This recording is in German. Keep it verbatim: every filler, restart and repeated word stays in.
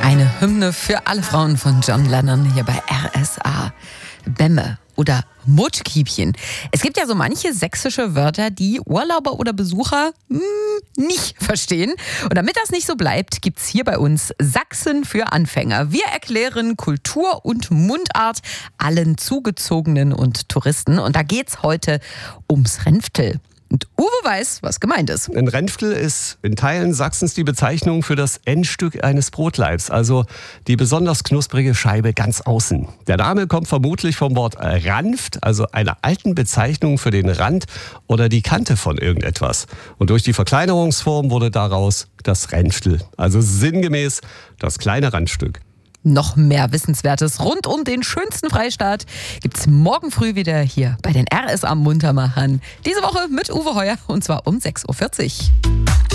Eine Hymne für alle Frauen von John Lennon hier bei R S A. Bämme oder Mutschkiebchen. Es gibt ja so manche sächsische Wörter, die Urlauber oder Besucher mh, nicht verstehen. Und damit das nicht so bleibt, gibt's hier bei uns Sachsen für Anfänger. Wir erklären Kultur und Mundart allen Zugezogenen und Touristen. Und da geht's heute ums Renftel. Und Uwe weiß, was gemeint ist. Ein Renftel ist in Teilen Sachsens die Bezeichnung für das Endstück eines Brotleibs, also die besonders knusprige Scheibe ganz außen. Der Name kommt vermutlich vom Wort Ranft, also einer alten Bezeichnung für den Rand oder die Kante von irgendetwas. Und durch die Verkleinerungsform wurde daraus das Renftel, also sinngemäß das kleine Randstück. Noch mehr Wissenswertes rund um den schönsten Freistaat gibt's morgen früh wieder hier bei den R S A Muntermachern. Diese Woche mit Uwe Heuer und zwar um sechs Uhr vierzig.